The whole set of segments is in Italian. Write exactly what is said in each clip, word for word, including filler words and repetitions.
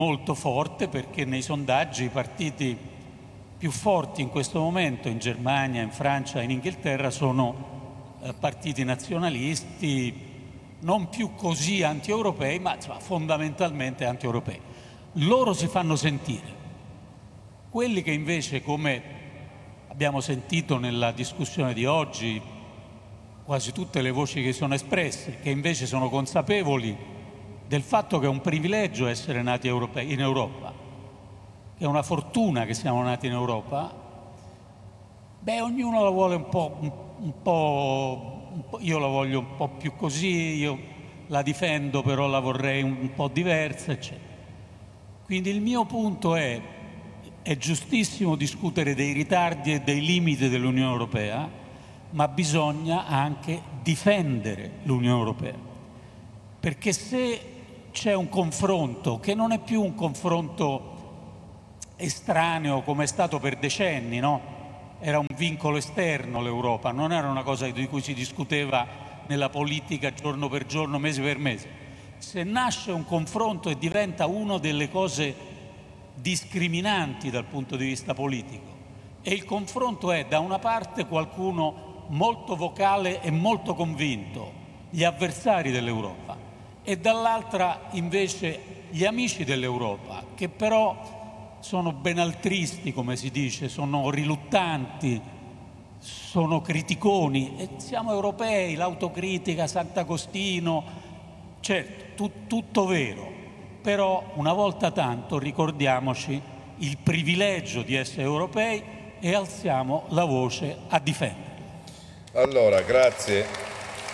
molto forte, perché nei sondaggi i partiti più forti in questo momento in Germania, in Francia, in Inghilterra sono eh, partiti nazionalisti, non più così anti-europei, ma insomma, fondamentalmente anti-europei. Loro si fanno sentire. Quelli che invece, come abbiamo sentito nella discussione di oggi, quasi tutte le voci che sono espresse, che invece sono consapevoli del fatto che è un privilegio essere nati europei, in Europa, che è una fortuna che siamo nati in Europa, beh, ognuno la vuole un po', un, un po', un po', io la voglio un po' più così, io la difendo, però la vorrei un, un po' diversa, eccetera. Quindi il mio punto è, è giustissimo discutere dei ritardi e dei limiti dell'Unione Europea, ma bisogna anche difendere l'Unione Europea, perché se c'è un confronto che non è più un confronto estraneo come è stato per decenni, no? Era un vincolo esterno l'Europa, non era una cosa di cui si discuteva nella politica giorno per giorno, mese per mese. Se nasce un confronto e diventa una delle cose discriminanti dal punto di vista politico, e il confronto è da una parte qualcuno molto vocale e molto convinto, gli avversari dell'Europa, e dall'altra invece gli amici dell'Europa, che però sono benaltristi, come si dice, sono riluttanti, sono criticoni, e siamo europei, l'autocritica, Sant'Agostino, certo, tu, tutto vero, però una volta tanto ricordiamoci il privilegio di essere europei e alziamo la voce a difenderlo. Allora, grazie.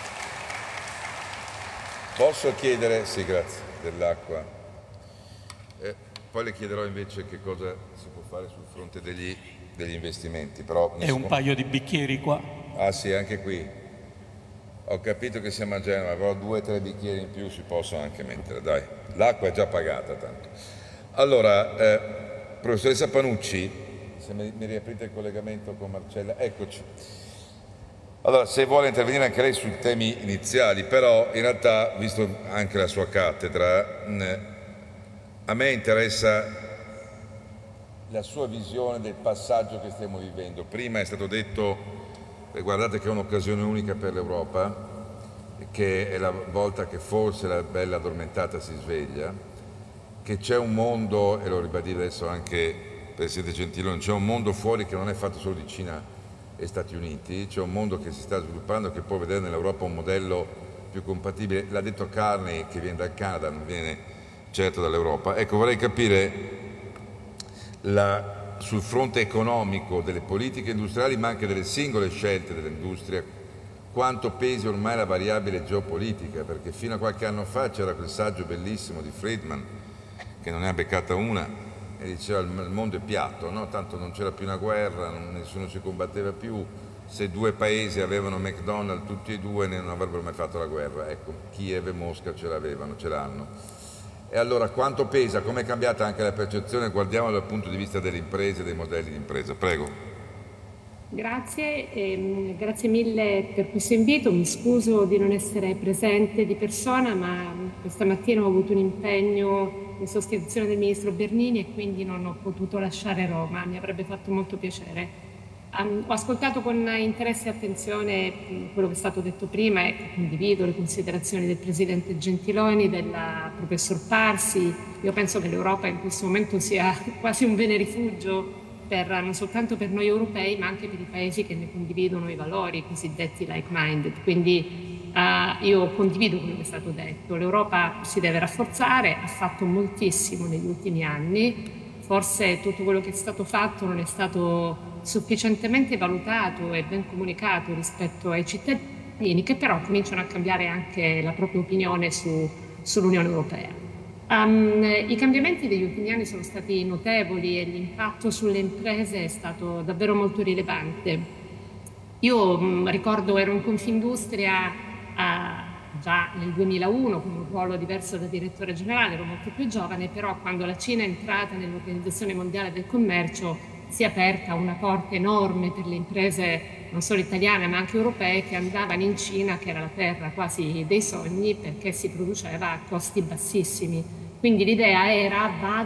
Posso chiedere, sì grazie, dell'acqua, eh, poi le chiederò invece che cosa si può fare sul fronte degli, degli investimenti. Però e un paio di bicchieri qua? Ah sì, anche qui. Ho capito che siamo a Genova, però due o tre bicchieri in più si possono anche mettere, dai. L'acqua è già pagata tanto. Allora, eh, professoressa Panucci, se mi, mi riaprite il collegamento con Marcella, eccoci. Allora, se vuole intervenire anche lei sui temi iniziali, però in realtà, visto anche la sua cattedra, a me interessa la sua visione del passaggio che stiamo vivendo. Prima è stato detto, eh, guardate che è un'occasione unica per l'Europa, che è la volta che forse la bella addormentata si sveglia, che c'è un mondo, e lo ribadì adesso anche il Presidente Gentiloni, c'è un mondo fuori che non è fatto solo di Cina e Stati Uniti, c'è un mondo che si sta sviluppando, che può vedere nell'Europa un modello più compatibile. L'ha detto Carney, che viene dal Canada, non viene certo dall'Europa. Ecco, vorrei capire la, sul fronte economico delle politiche industriali, ma anche delle singole scelte dell'industria, quanto pesi ormai la variabile geopolitica, perché fino a qualche anno fa c'era quel saggio bellissimo di Friedman, che non ne ha beccata una, e diceva il mondo è piatto, no? Tanto non c'era più una guerra, non, nessuno si combatteva più, se due paesi avevano McDonald's tutti e due non avrebbero mai fatto la guerra. Ecco, Kiev e Mosca ce l'avevano, ce l'hanno. E allora quanto pesa, com'è cambiata anche la percezione, guardiamolo dal punto di vista delle imprese, dei modelli di impresa. Prego. Grazie, ehm, grazie mille per questo invito. Mi scuso di non essere presente di persona, ma questa mattina ho avuto un impegno in sostituzione del Ministro Bernini e quindi non ho potuto lasciare Roma. Mi avrebbe fatto molto piacere. Um, ho ascoltato con interesse e attenzione um, quello che è stato detto prima e condivido le considerazioni del Presidente Gentiloni, del Professor Parsi. Io penso che l'Europa in questo momento sia quasi un bene rifugio per, non soltanto per noi europei, ma anche per i paesi che ne condividono i valori, i cosiddetti like-minded. Quindi uh, io condivido quello che è stato detto. L'Europa si deve rafforzare, ha fatto moltissimo negli ultimi anni. Forse tutto quello che è stato fatto non è stato sufficientemente valutato e ben comunicato rispetto ai cittadini, che però cominciano a cambiare anche la propria opinione su, sull'Unione Europea. Um, I cambiamenti degli ultimi anni sono stati notevoli e l'impatto sulle imprese è stato davvero molto rilevante. Io um, ricordo ero in Confindustria uh, già nel duemilauno con un ruolo diverso da direttore generale, ero molto più giovane, però quando la Cina è entrata nell'Organizzazione Mondiale del Commercio si è aperta una porta enorme per le imprese non solo italiane ma anche europee che andavano in Cina, che era la terra quasi dei sogni, perché si produceva a costi bassissimi. Quindi l'idea era